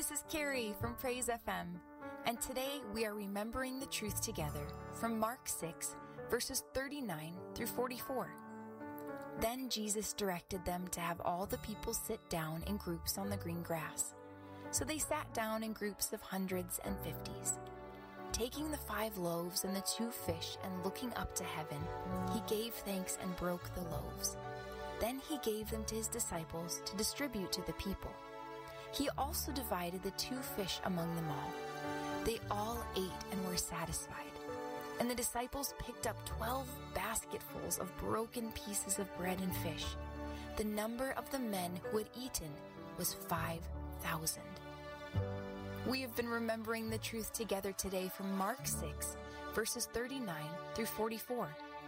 this is Carrie from Praise FM, and today we are remembering the truth together from Mark 6, verses 39 through 44. Then Jesus directed them to have all the people sit down in groups on the green grass. So they sat down in groups of hundreds and fifties. Taking the 5 loaves and the 2 fish and looking up to heaven, he gave thanks and broke the loaves. Then he gave them to his disciples to distribute to the people. He also divided the 2 fish among them all. They all ate and were satisfied. And the disciples picked up 12 basketfuls of broken pieces of bread and fish. The number of the men who had eaten was 5,000. We have been remembering the truth together today from Mark 6, verses 39 through 44.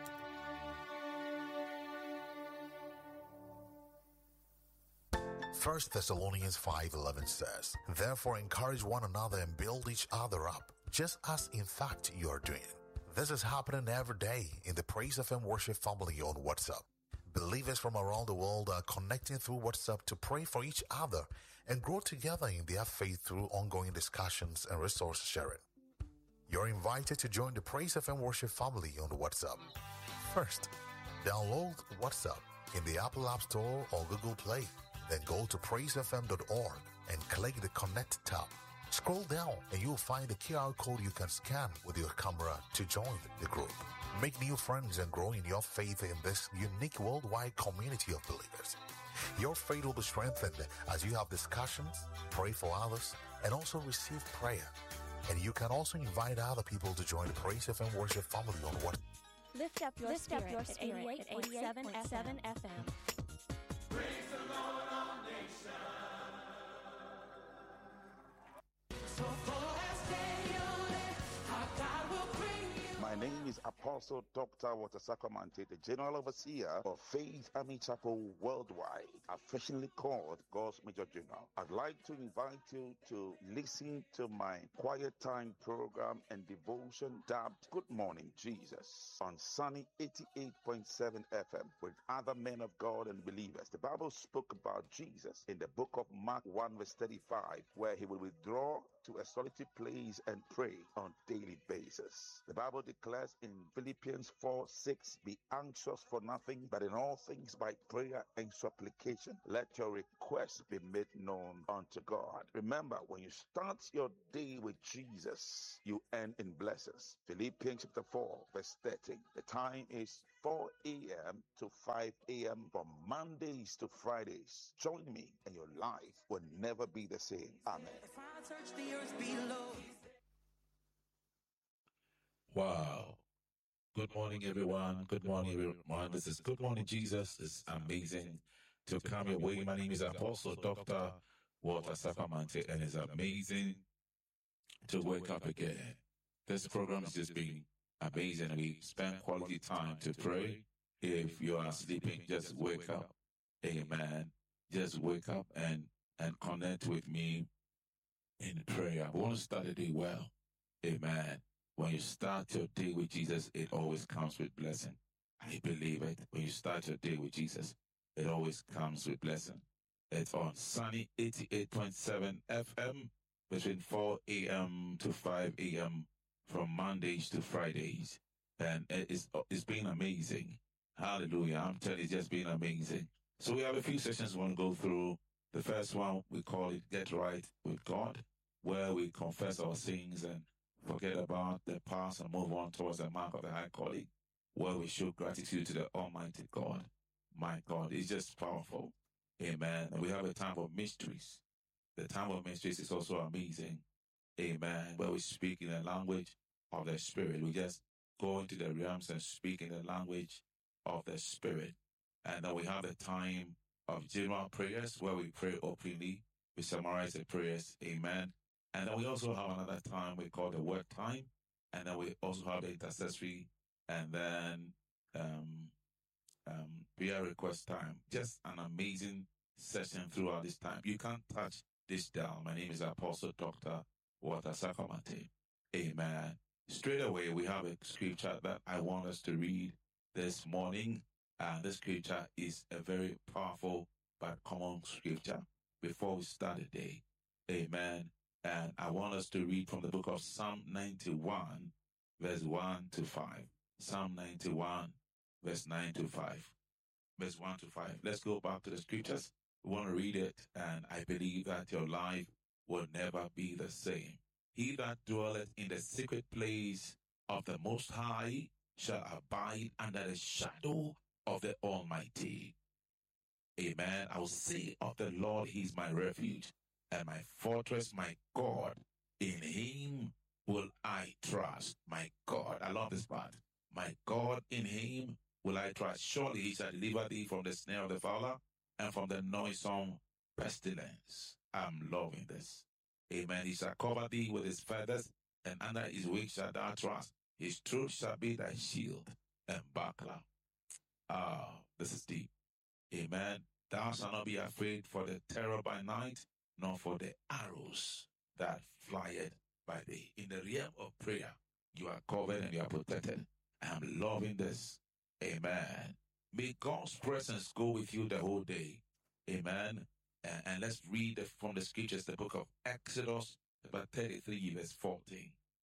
First Thessalonians 5:11 says, "Therefore encourage one another and build each other up, just as in fact you are doing." This is happening every day in the Praise FM worship family on WhatsApp. Believers from around the world are connecting through WhatsApp to pray for each other and grow together in their faith through ongoing discussions and resource sharing. You're invited to join the Praise FM worship family on WhatsApp. First, download WhatsApp in the Apple App Store or Google Play. Then go to praisefm.org and click the Connect tab. Scroll down and you'll find a QR code you can scan with your camera to join the group. Make new friends and grow in your faith in this unique worldwide community of believers. Your faith will be strengthened as you have discussions, pray for others, and also receive prayer. And you can also invite other people to join the Praise FM worship family on what? Lift up your spirit at 88.7 FM. Praise the Lord, all nations. So far as day on it, our God will bring you. My name is Apostle Dr. Walter Sacramante, the General Overseer of Faith Army Chapel Worldwide, affectionately called God's Major General. I'd like to invite you to listen to my Quiet Time program and devotion dubbed Good Morning Jesus on Sunny 88.7 FM with other men of God and believers. The Bible spoke about Jesus in the book of Mark 1 verse 35, where he will withdraw to a solitary place and pray on daily basis. The Bible declares in Philippians 4:6, "Be anxious for nothing, but in all things by prayer and supplication, let your requests be made known unto God." Remember, when you start your day with Jesus, you end in blessings. Philippians chapter 4 verse 13. The time is 4 a.m. to 5 a.m. from Mondays to Fridays. Join me and your life will never be the same. Amen. If I search the earth below. Wow. Good morning, everyone. Good morning, everyone. This is Good Morning Jesus. It's amazing to come your way. My name is Apostle Dr. Walter Sacramante, and it's amazing to wake up again. This program has just been amazing. We spend quality time to pray. If you are sleeping, just wake up. Amen. Just wake up and connect with me in prayer. We want to start the day well. Amen. When you start your day with Jesus, it always comes with blessing. I believe it. When you start your day with Jesus, it always comes with blessing. It's on Sunny 88.7 FM between 4 a.m. to 5 a.m. from Mondays to Fridays. And it's been amazing. Hallelujah. I'm telling you, it's just been amazing. So we have a few sessions we want to go through. The first one, we call it Get Right with God, where we confess our sins and forget about the past and move on towards the mark of the high calling, where we show gratitude to the Almighty God. My God, it's just powerful. Amen. And we have a time of mysteries. The time of mysteries is also amazing. Amen. Where we speak in the language of the Spirit. We just go into the realms and speak in the language of the Spirit. And then we have the time of general prayers, where we pray openly. We summarize the prayers. Amen. And then we also have another time we call the word time. And then we also have the intercessory and then prayer request time. Just an amazing session throughout this time. You can't touch this down. My name is Apostle Dr. Walter Sacramante. Amen. Straight away, we have a scripture that I want us to read this morning. And this scripture is a very powerful but common scripture before we start the day. Amen. And I want us to read from the book of Psalm 91, verse 1 to 5. Psalm 91, verse 9 to 5. Verse 1 to 5. Let's go back to the scriptures. We want to read it, and I believe that your life will never be the same. He that dwelleth in the secret place of the Most High shall abide under the shadow of the Almighty. Amen. I will say of the Lord, He is my refuge and my fortress, my God. In Him will I trust. My God. I love this part. My God, in Him will I trust. Surely He shall deliver thee from the snare of the fowler and from the noisome pestilence. I'm loving this. Amen. He shall cover thee with His feathers, and under His wings shalt thou trust. His truth shall be thy shield and buckler. This is deep. Amen. Thou shalt not be afraid for the terror by night, nor for the arrows that flieth by day. In the realm of prayer, you are covered and you are protected. I'm loving this. Amen. May God's presence go with you the whole day. Amen. And let's read from the scriptures, the book of Exodus, chapter 33, verse 14.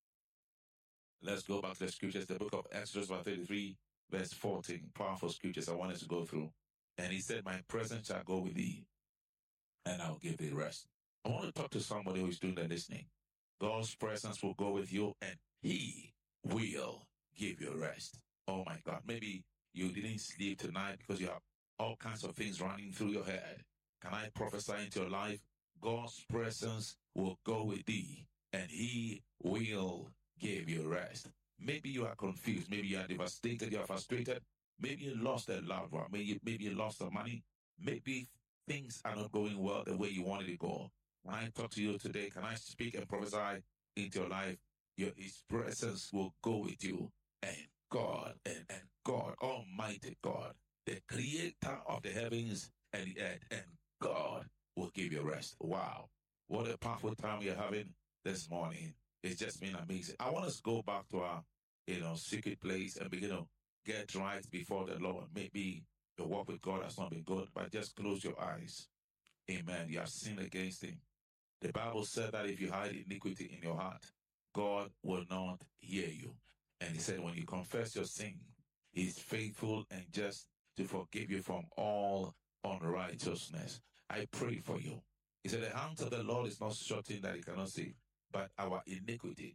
Let's go back to the scriptures, the book of Exodus, chapter 33, verse 14. Powerful scriptures I want us to go through. And He said, my presence shall go with thee, and I'll give thee rest. I want to talk to somebody who is doing the listening. God's presence will go with you, and He will give you rest. Oh my God. Maybe you didn't sleep tonight because you have all kinds of things running through your head. Can I prophesy into your life? God's presence will go with thee, and He will give you rest. Maybe you are confused. Maybe you are devastated. You are frustrated. Maybe you lost a loved one. Maybe you lost some money. Maybe things are not going well the way you wanted to go. When I talk to you today, can I speak and prophesy into your life? His presence will go with you. And God, and God, Almighty God, the creator of the heavens and the earth, and God will give you rest. Wow. What a powerful time we are having this morning. It's just been amazing. I want us to go back to our, secret place and begin to get right before the Lord. Maybe your walk with God has not been good, but just close your eyes. Amen. You have sinned against Him. The Bible said that if you hide iniquity in your heart, God will not hear you. And He said, when you confess your sin, He is faithful and just to forgive you from all unrighteousness. I pray for you. He said, the hand of the Lord is not shortened that He cannot save, but our iniquities.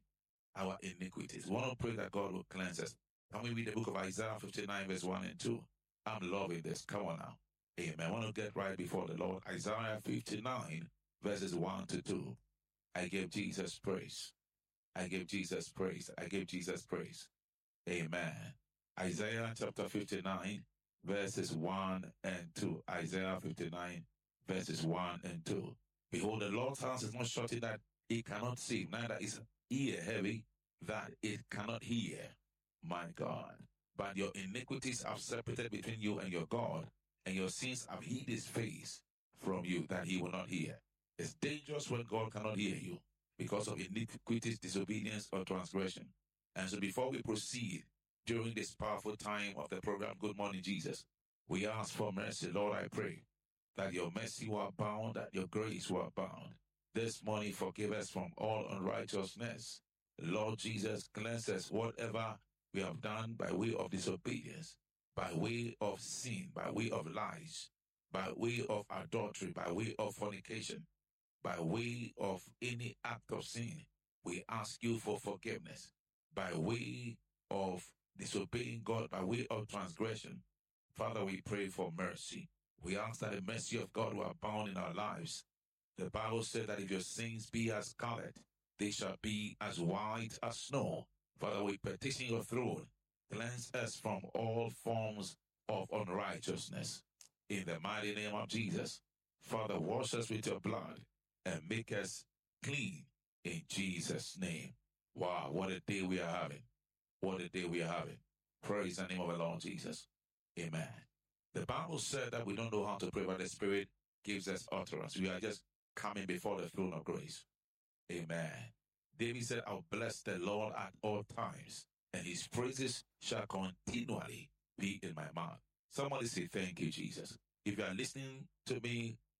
We want to pray that God will cleanse us. Can we read the book of Isaiah 59, verse 1 and 2? I'm loving this. Come on now. Amen. I want to get right before the Lord. Isaiah 59, verses 1 to 2. I give Jesus praise. I give Jesus praise. I give Jesus praise. Amen. Isaiah chapter 59, verses 1 and 2. Isaiah 59, verses 1 and 2. Behold, the Lord's hand is not shortened that He cannot save, neither is ear heavy that it cannot hear. My God. But your iniquities have separated between you and your God, and your sins have hid His face from you that He will not hear. It's dangerous when God cannot hear you because of iniquities, disobedience, or transgression. And so before we proceed during this powerful time of the program, Good Morning Jesus, we ask for mercy. Lord, I pray that your mercy will abound, that your grace will abound. This morning, forgive us from all unrighteousness. Lord Jesus, cleanse us whatever we have done by way of disobedience, by way of sin, by way of lies, by way of adultery, by way of fornication, by way of any act of sin. We ask you for forgiveness. By way of disobeying God, by way of transgression, Father, we pray for mercy. We ask that the mercy of God will abound in our lives. The Bible said that if your sins be as scarlet, they shall be as white as snow. Father, we petition your throne. Cleanse us from all forms of unrighteousness. In the mighty name of Jesus, Father, wash us with your blood and make us clean in Jesus' name. Wow, what a day we are having. What a day we are having. Praise the name of the Lord Jesus. Amen. The Bible said that we don't know how to pray, but the Spirit gives us utterance. We are just coming before the throne of grace. Amen. David said, I'll bless the Lord at all times, and his praises shall continually be in my mouth. Somebody say, thank you, Jesus. If you are listening to me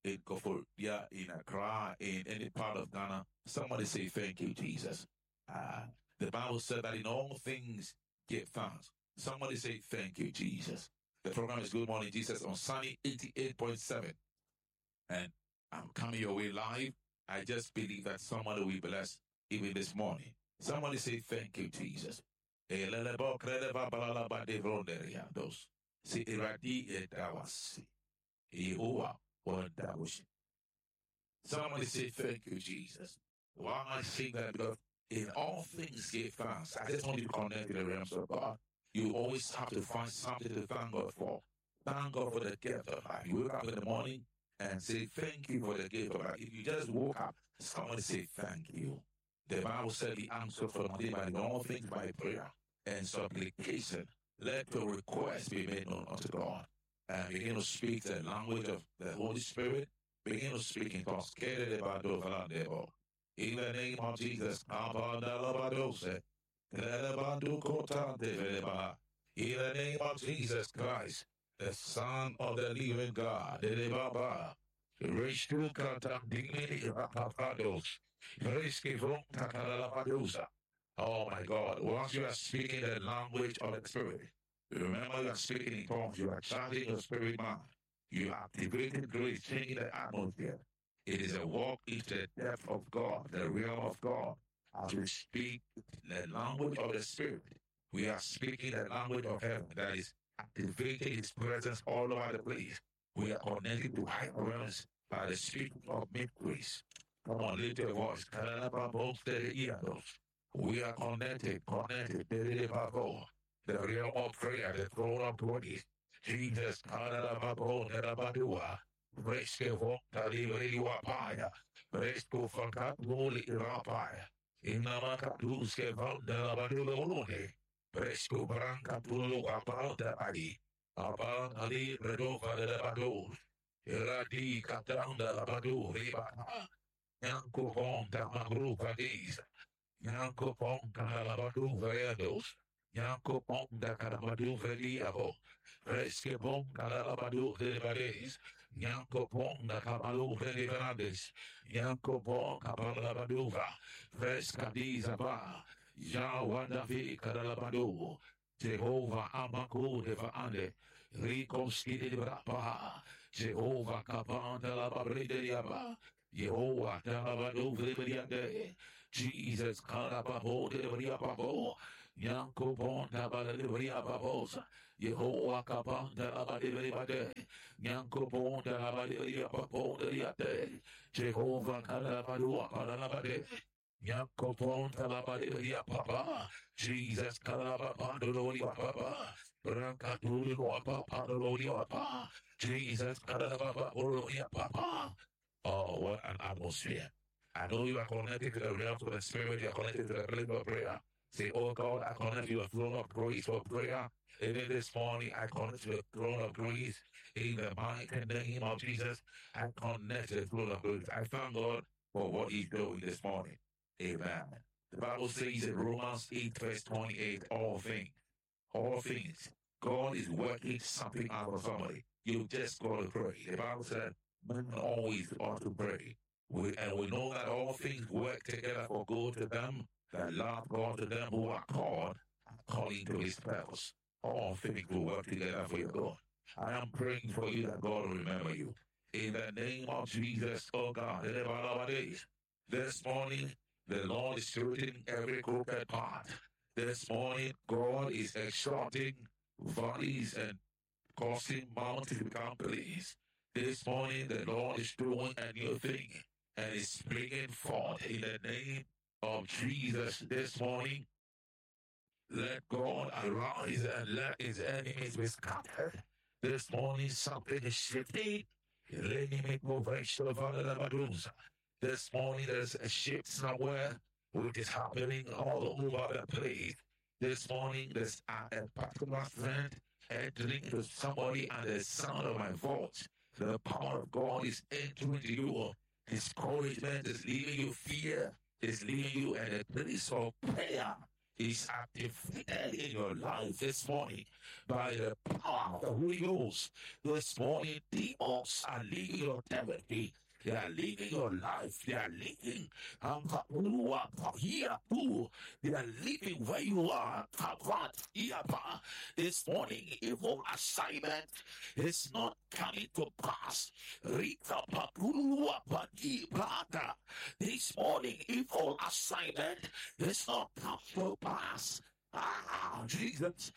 in Koforia, in Accra, in any part of Ghana. Somebody say, thank you, Jesus. The Bible said that in all things give thanks. Somebody say, thank you, Jesus. The program is Good Morning Jesus on Sunny 88.7. And I'm coming your way live. I just believe that somebody will be blessed even this morning. Somebody say, thank you, Jesus. Somebody say, thank you, Jesus. Why am I saying that? Because in all things give thanks. I just want you to connect to the realms of God. You always have to find something to thank God for. Thank God for the gift of life. You wake up in the morning and say, thank you for the gift of life. If you just woke up, somebody say, thank you. The Bible said the answer for the day by all things by prayer and supplication. Let your request be made known unto God. And begin to speak the language of the Holy Spirit. Begin to speak in tongues. In the name of Jesus. In the name of Jesus Christ, the Son of the living God. Oh my God, once you are speaking the language of the Spirit, remember you are speaking in tongues, you are charging your spirit man, you are activating grace, changing the atmosphere. It is a walk into the depth of God, the realm of God. As we speak the language of the Spirit, we are speaking the language of heaven that is activating His presence all over the place. We are connected to high realms by the Spirit of mysteries. Come on, lift your voice. We are connected, the realm of prayer, the throne of grace. Jesus, Fresco Talivariwapaya, Fresco Fakatuli Rapaya, Inamakaduske Vanda Badulone, Fresco Branca Tulu Apalta Adi, Aban Ali Redova de Badu, Iradi Katanda Badu Riba, Yanko Ponta Magru Vadis, Yanko Ponta Labadu Vayados, Yanko Ponta Carabadu Veliavo, Fresque Ponta Labadu de Vades. Yanko Ponda Cabalu Fernandes, Yanko Pon Cabalabaduva, Fresca Dizaba, Jawanda V Cadalabadu, Jehovah Amaku de Vaande, Rico Skidi de Brapa, Jehovah Capanda la Babridiaba, Jehovah Dalabadu Vibriade, Jesus Carababo de Briababo, Yanko Ponda Balibria Yehovah Kapanda Abadibade, Yanko Ponda Abadiria Papodiate, Jehovah Kalabadua Palabade, Yanko Ponda Abadiria Papa, Jesus Kalababandoloria Papa, Brancaturia Papa, Doloria Papa, Jesus Kalababoloria Papa. Oh, what an atmosphere. I know you are connected to the realms of the Spirit, you are connected to the place of prayer. Say, oh God, I connect you to the throne of grace for prayer. Even this morning, I connect to the throne of grace. In the mighty name of Jesus, I connect to the throne of grace. I thank God for what He's doing this morning. Amen. The Bible says in Romans 8, verse 28, all things, God is working something out for somebody. You just got to pray. The Bible said, men always ought to pray. We know that all things work together for good to them that love God, to them who are called according to His purpose. All things will work together for your good. I am praying for you that God will remember you. In the name of Jesus, oh God, this morning, the Lord is straightening every crooked path. This morning, God is exalting valleys and causing mountains to become plains. This morning, the Lord is doing a new thing and is springing forth in the name of Jesus this morning. Let God arise and let His enemies be scattered. This morning, something is shifting. This morning, there's a shift somewhere which is happening all over the place. This morning, there's a particular strength entering into somebody and the sound of my voice. The power of God is entering into you. Discouragement is leaving you, fear is leaving you, and a place of prayer is activated in your life this morning by the power of the Holy Ghost. This morning, demons are leaving your territory. They are living your life. They are living. They are living where you are. This morning, evil assignment is not coming to pass. This morning, evil assignment is not coming to pass. Jesus.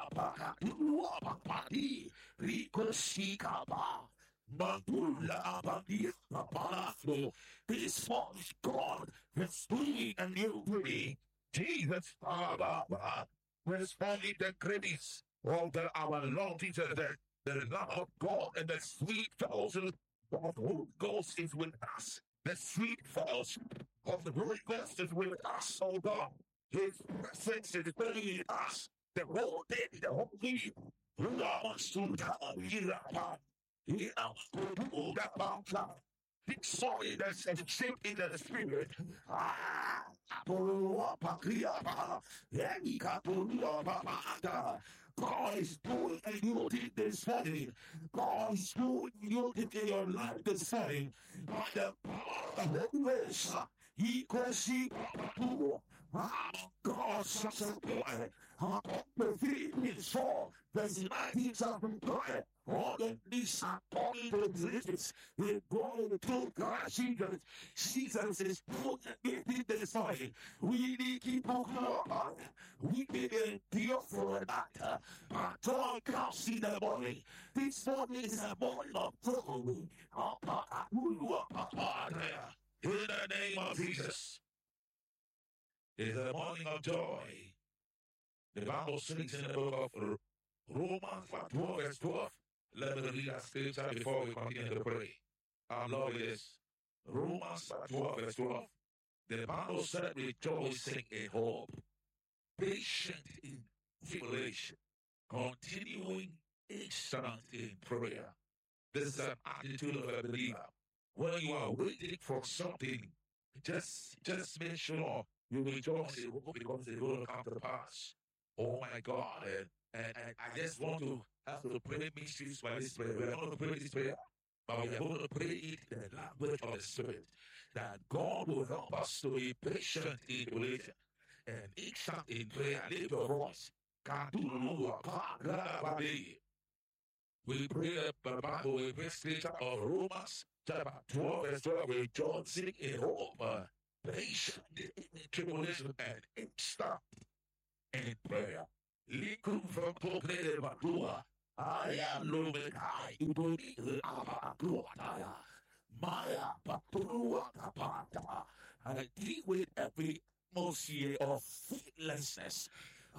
This morning, God is doing a new thing. Jesus, responding the greatest of our Lord Jesus, the love of God and the sweet fellowship of the Holy Ghost is with us. The sweet fellowship of the Holy Ghost is with us, oh God. His presence is with us. The whole day, the whole week. Sorry, that's a ship in the spirit. God is doing a new thing this morning. God is doing a new thing in your life this morning. By the power of the Holy Ghost, He can see God, such a boy. The feet is for the 19 something boy. All of these are falling to existence. They're going to God. Jesus is doing anything this morning. We need to keep on going. We need to deal for that. Joy comes in the morning. This morning is a morning of joy. In the name of Jesus. It is a morning of joy. The Bible says in the book of Romans 12 verse 12. Let me read that scripture before we continue to pray. Our Lord is Romans 12 verse 12. The Bible said rejoicing in hope, patient in tribulation, continuing instant in prayer. This is an attitude of a believer. When you are waiting for something, just make sure you rejoice in hope because it will come to pass. Oh my God. And I just want to have to pray mysteries by this prayer. We are going to pray this prayer, but we are going to pray it in the language of the Spirit. That God will help us to be patient in relation and instant in prayer. Lift your voice. We pray the Bible, we pray scripture of Romans chapter 12 verse 12. Rejoicing in hope, patient in tribulation, and instant in prayer. Likum from Pokre Batua. I am Lumekai. Udoni Abakuataya. Maya Batua Kapata. I deal with every atmosphere of faithlessness.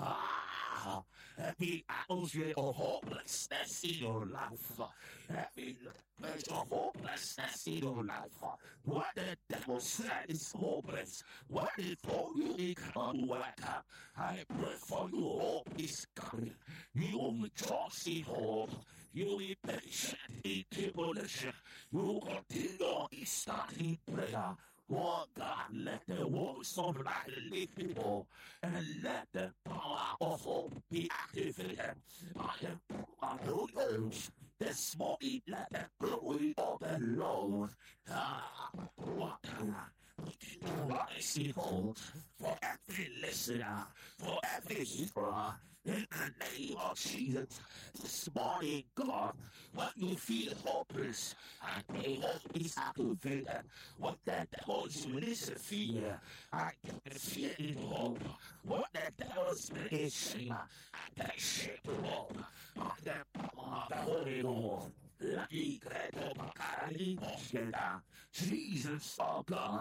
Every atmosphere of hopelessness in your life. Every place of hopelessness in your life. What the devil said is hopeless. What is for you, it can't work. I pray for you, hope is coming. You will rejoice in hope. You will be patient in tribulation. You will continue in starting prayer. Oh God, let the voice of light lead people and let the power of hope be activated by the power of the Holy Ghost. This morning, let the glory of the Lord rise in hope for every listener, for every hearer. In the name of Jesus, this morning, God, when you feel hopeless, I pray hope is activated. What the devil is releasing fear, I can fear in hope. What the devil is releasing shame, I can shape hope. On the power of the Holy Ghost. Jesus, oh God.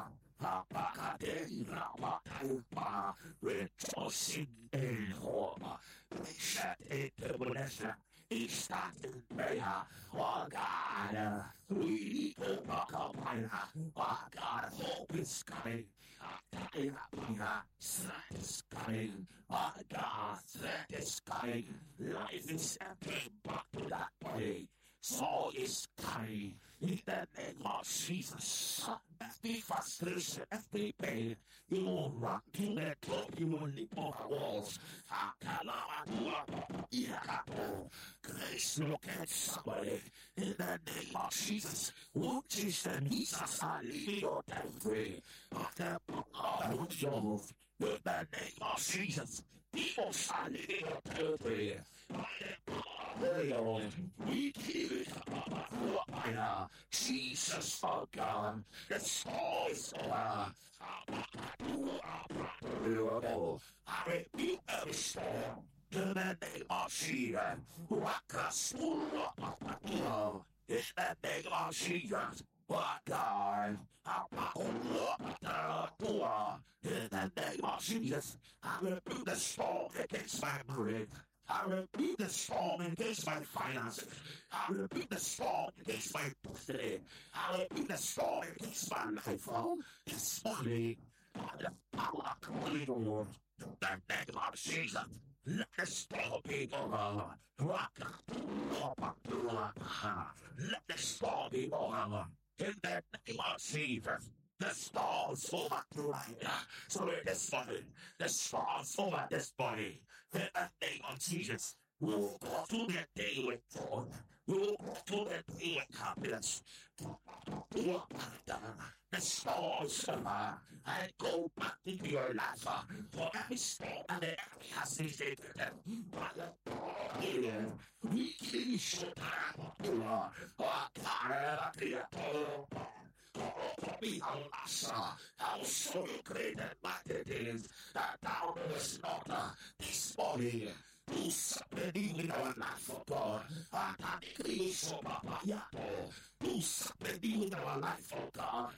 Rejoicing in hope, patient in tribulation, instant in prayer. Oh God, we need to walk up. Oh God, hope is coming. Strength is coming. Oh God, strength is coming. Life is entering back to that body. So is carried in the name of Jesus. Every frustration, every pain, you will run to the top, you will leap over walls. Grace, look at somebody in the name of Jesus. Which is the Jesus are leading your time free of the book of Job. In the name of Jesus, people are leading your time free. We give it up. Jesus, oh God, the soul is over. I rebuke every storm in the name of Jesus. In the name of Jesus. What God, in the name of Jesus, I rebuke the storm against my marriage. I rebuke the storm against my finances. I rebuke the storm against my destiny. I rebuke the storm against my life. This morning, by the power of the Holy Ghost, in the name of Jesus, let the storm be over. Let the storm be over. In the name of Jesus. The storm's over tonight. So in this morning, the storm's over this body. In the name of Jesus, we will go through the day with joy. We will go through the day with happiness. The storm's over. And go back into your life. For every storm and the enemy has visited them. We give you shit. How so great and mighty it is that thou knowest not this morning. Do something in our life, oh God. Do something in our life, oh God.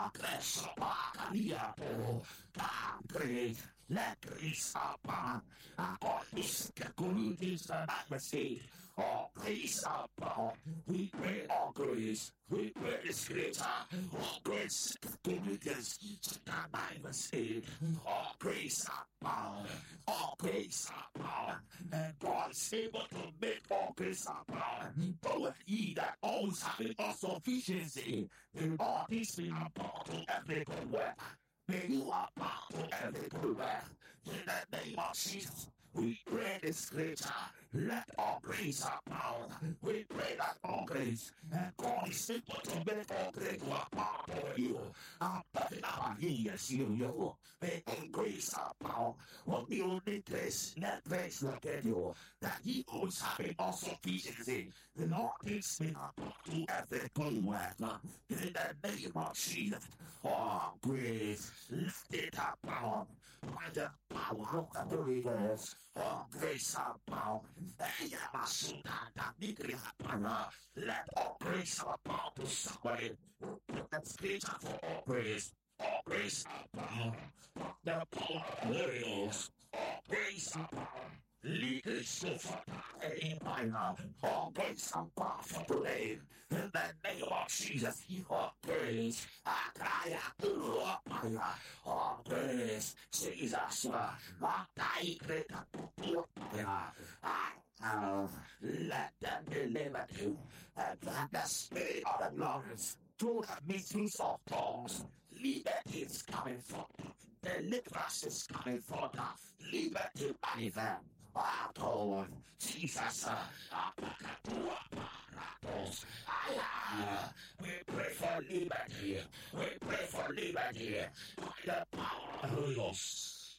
Grace, let grace abound. This communities and atmosphere. Oh, grace abound. We pray all grace. We pray the scripture. Oh, grace communities and atmosphere. Oh, grace abound. All grace abound. And God is able to make all grace abound. But ye that always having all sufficiency in all these things abound to every good work. May you abound to every good work. In the name of Jesus, we pray the scripture. Let all grace abound. We pray that all grace and God is able to make all grace abound for you. Yes, you. May all grace abound. What you need grace, let grace look at you. That He always having all sufficiency. The Lord takes me up to every good work. In the name of Jesus, all grace, lift it abound. By the power of the Holy Ghost, all grace abound. Let all grace abound to somebody. That's scripture for all grace. All grace abound. The power of the Holy Ghost. All grace abound. Legal so far in my now. All grace abound for today. In the name of Jesus, all grace. All grace. Jesus. Let them deliver you. And let the spirit of the glorious through the mysteries of tongues. Liberty is coming forth. Deliverance is coming forth. Liberty by them. Jesus. We pray for liberty. We pray for liberty. By the power of the Holy Ghost.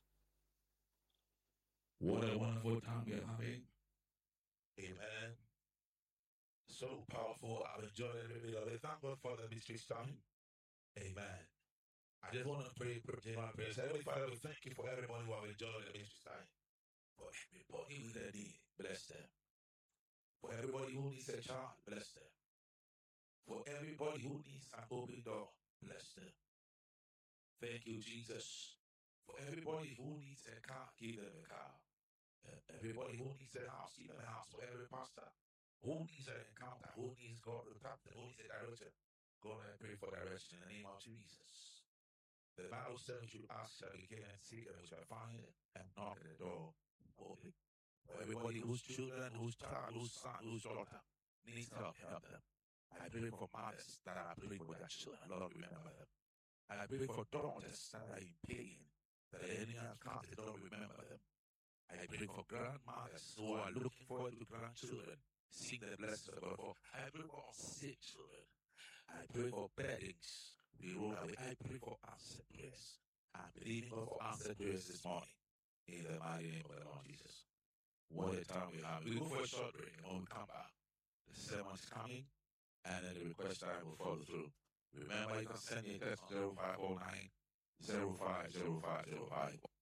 What a wonderful time we're having. Amen. So powerful. I've enjoyed every bit of it. Thank God for the mystery time. Amen. I just want to pray my prayers. Heavenly Father, we thank you for everybody who have enjoyed the mystery time. For everybody with a need, bless them. For everybody who needs a child, bless them. For everybody who needs an open door, bless them. Thank you, Jesus. For everybody who needs a car, give them a car. Everybody who needs a house, give them a house. For every pastor who needs an encounter, who needs God to tap them, who needs a direction, God, I pray for direction in the name of Jesus. The Bible says we should ask, shall we get and seek, and we shall find, and knock at the door. For everybody whose children, whose child, whose son, whose daughter needs help, help them. I pray for mothers that are praying for their children. Lord, remember them. I pray for daughters that are in pain, that at any account, Lord, remember them. I pray for grandmothers who are looking forward to grandchildren, seeing the blessings of God. I pray for sick children. I pray for beddings be rolled away. I pray for answered prayers. I'm believing God for answered prayers this morning. In the mighty name of the Lord Jesus. What a time we have. We go for a short break, and when we come back, the sermon is coming, and then the request time will follow through. Remember, you can send me a text 0509 050505.